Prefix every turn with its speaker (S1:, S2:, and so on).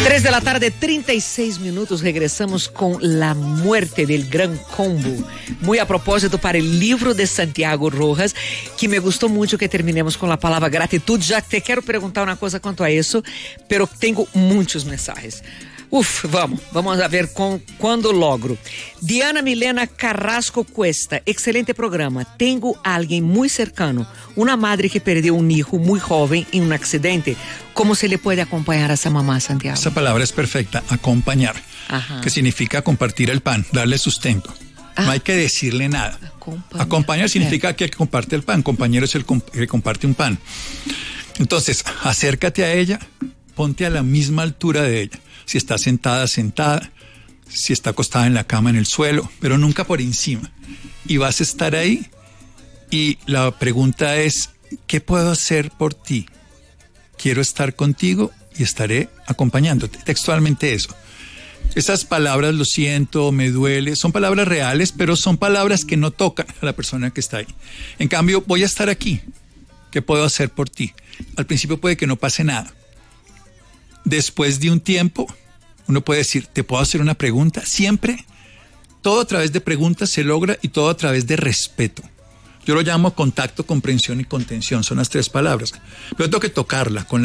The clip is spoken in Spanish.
S1: 3 de la tarde, 36 minutos, regresamos con La Muerte del Gran Combo. Muy a propósito para el libro de Santiago Rojas, que me gustó mucho que terminemos con la palabra gratitud. Ya te quiero preguntar una cosa cuanto a eso, pero tengo muchos mensajes. Vamos a ver cuando logro. Diana Milena Carrasco Cuesta, excelente programa. Tengo a alguien muy cercano, una madre que perdió un hijo muy joven en un accidente. ¿Cómo se le puede acompañar a esa mamá, Santiago?
S2: Esa palabra es perfecta, acompañar, que significa compartir el pan, darle sustento. No hay que decirle nada. Acompañar significa que el que comparte el pan, compañero es el que comparte un pan. Entonces, acércate a ella, ponte a la misma altura de ella. Si está sentada, si está acostada en la cama, en el suelo, pero nunca por encima. Y vas a estar ahí y la pregunta es, ¿qué puedo hacer por ti? Quiero estar contigo y estaré acompañándote. Textualmente eso. Esas palabras, lo siento, me duele, son palabras reales, pero son palabras que no tocan a la persona que está ahí. En cambio, voy a estar aquí. ¿Qué puedo hacer por ti? Al principio puede que no pase nada. Después de un tiempo, uno puede decir, ¿te puedo hacer una pregunta? Siempre, todo a través de preguntas se logra y todo a través de respeto. Yo lo llamo contacto, comprensión y contención, son las 3 palabras. Pero tengo que tocarla con